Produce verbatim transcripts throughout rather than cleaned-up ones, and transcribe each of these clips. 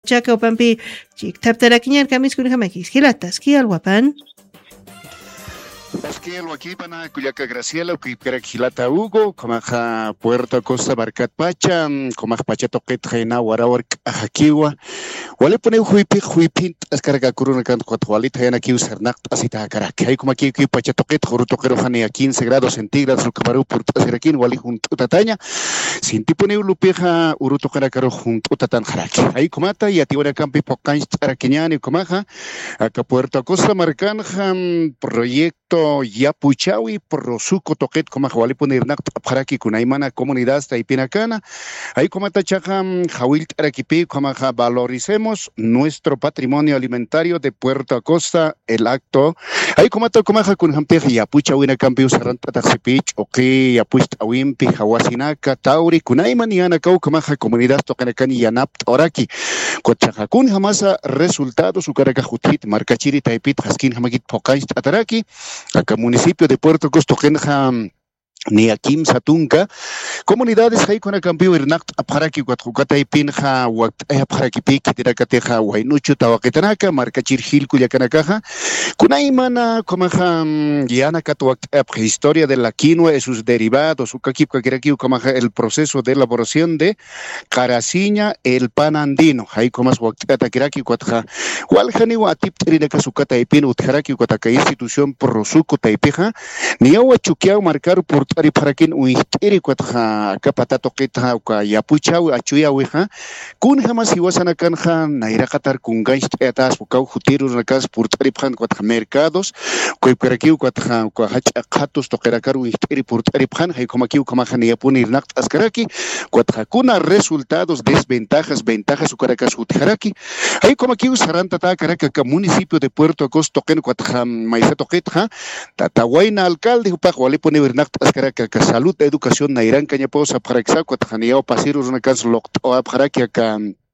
chaka upampi chiktaptarakiñar kamis kunhamakis hilatas ki alwapan. Pasquiel Wakipana, Cuyaca Graciela, Ukipera Gilata Hugo, Comaja Puerto Costa Barcat Pacha, Comaj Pachatoquet Reina, Warawar Ajakiwa, Wale pone Huipi, Huipint, Ascarga Curuna Canto Quatualita, Yanaki Usernat, Asita Caracay, hay como aquí Pachatoquet, Jurutoquero Jane a quince grados centígrados, Rucabaru, Porto Seraquín, Wali junto Tataña, sin tipo Neulupeja, Urutocaracaro junto Tatan Jaraki, hay comata y Atiwara Campi Pocanch Araquiñán y Comaja, acá Puerto Costa Marcanja, proyecto Yapuchawi Prosuco Toquet como Jawali Ponirnak Paraki Kunaimana comunidad Taipinacana. Ahí como Tachajam Jawil Araquipi como valoricemos nuestro patrimonio alimentario de Puerto Acosta, el acto. Ahí como Tacomaja Kunhampe Yapuchawina Campius Aranta Taxipich, Oki, Yapuchtawimpi, Hawasinaka, Tauri, Kunaimaniana Kau Kamaja comunidad Tocanacani Yanap Oraki. Cochajakun Hamasa resultados Ucaracajutit, Marcachiri Taipit, Haskin Hamagit Pokaist Ataraki. Acá municipio de Puerto Costa Genja Niakim Satunca, comunidades hay con el cambio Irnak Aparaki, Guatrucata y Pinja, Aparaki Piki, Tiracateja, Huaynucho, Tawaketanaka, Marca Chirgil, Cuyacanakaja, Kunaimana, Comaja, Yana Catuac, historia de la quinoa y sus derivados, Ukakipka Kiraki, Comaja, el proceso de elaboración de carasiña, el pan andino, hay comas Wakata Kiraki, Quatja, Waljani, Watip, Trinaka, Sucata y Pin, Utjaraki, Quataka, institución Prosuco, Taipeja, Niawa Chukiao, marcar por Ari parakin uistiri kwatha kapatato kita ka yapuchau achuya weha kun hamas iwasana kanja naira qatar kungaist etas ukau jutiru rakas purtari phan kwatha mercados koipkaraki kwatha ka hacha khatus toqerakar uistiri purtari phan hay como aquí como khania punir naqt askaraki kwatha kuna resultados desventajas ventajas ukarakas utjaraki hay como aquí usaranta ta karaka ka municipio de Puerto Acosta toquen kwatha maisa toqetha tatawaina alcalde upa wali punir naqt que salud, educación, nairán cañaposa para exacto, tajaniao pasirus una casa locto para que acá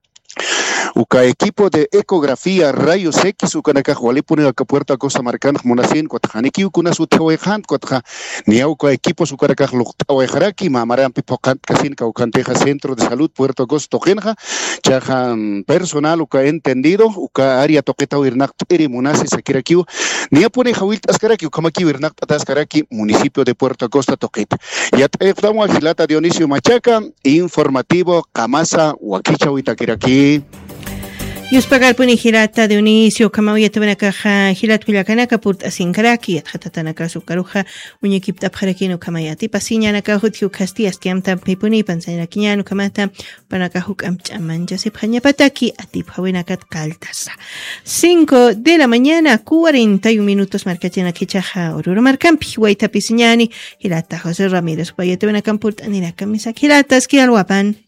uka equipo de ecografía rayos X ukanaka wali pone acá Puerto Acosta Marcán Monacin cuatjaniki ukuna su teoejan cuatja niauka equipo ukanaka locto ejaraki mamaran pipocant casin caucanteja centro de salud Puerto Acosta genja chajan personal uka entendido uka área toqueta irnak eri munasis akiraki nia pone jawil askaraki como aquí irnak taskaraki municipio de Puerto Acosta toqueta ya estamos agilata Dionisio Machaca informativo Camasa Huaquicha Huitakiraki. Yuspagar puni hilata de Unicio, Kamauya Tabanakaja, Hilat Kuyakanaka Purt Asinkaraki, Hatanaka Sukaruja, Unikip Tapharakino Kamayati, Pasinya Nakahutu Castias, Kiamta Pipuni, Pansanakiano Kamata, Panakahuk Amchaman, Josep Hanyapataki, Atip Hawinakat Kaltasa. cinco de la mañana, cuarenta y un minutos, Marcatina Kichaja, Oruro Marcampi, Huayta Pisiñani, Hilata José Ramírez, Payatabanakampurt, Anirakamisak, Hilatas, Kialwapan.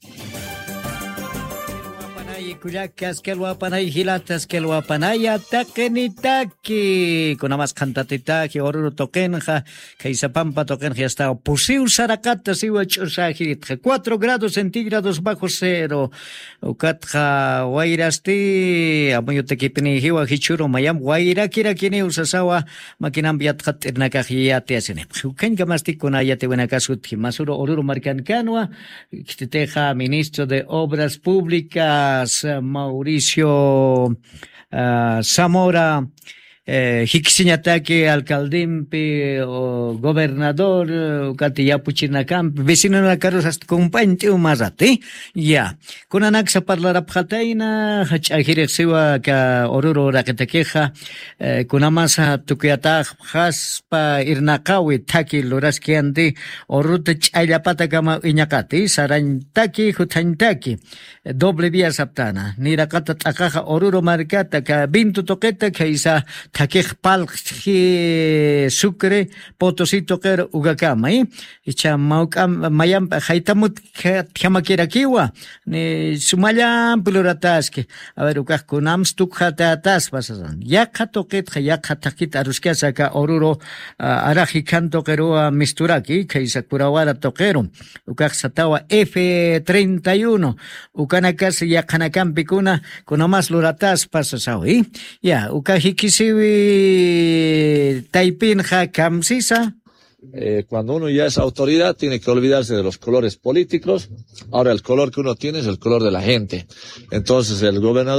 Kuyacas que lo apanay hilatas que lo apanaya takenitaki con más cantatitaki oruro tokenja que isapampa tokenja hasta pusiu saracata siwa chusajit cuatro grados centígrados bajo cero ukatja wairasti amoyo tekipini hiwa hichuro mayam waira kira kini usasawa makinam biatkat irnakajiyate asene uken gamasti con ayate buena kasut masuro oruro marcancanwa kiteja ministro de obras públicas Mauricio uh, Zamora eh, Hixiñataki, alcaldimpi, o gobernador, Katiyapuchinacampi, vecino de la carros hasta con painte o mazate, ya. Con anaxa parlara pjataina, hachajirexewa ka oruro raquetequeja, con amasa tukiataj, jaspa irnakawi, taki loraskiandi, oruta chayapata kama iñakati, sarantaki, jutantaki, doble vía saptana, nirakata takaja oruro marcata, ka bintu toqueta, ka isa takej palji sucre potosito ker ugakama eh icha maukam mayam haitamut khamakira kiwa ni sumayam plurataske a ver ukaj kunam stukhatas pasasan yakha toket yakha takit aruskia saka oruro araji kanto keroa misturaki kaisa kurawara tokero ukaj satawa F treinta y uno ukanakas yakhanakam pikuna kunamas luratas pasasawi ya ukajikisi Taipinja Kamsisa. Eh, cuando uno ya es autoridad tiene que olvidarse de los colores políticos. Ahora el color que uno tiene es el color de la gente. Entonces el gobernador